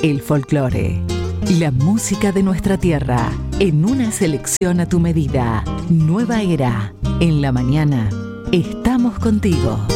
el folclore, la música de nuestra tierra, en una selección a tu medida. Nueva era. En la mañana, estamos contigo.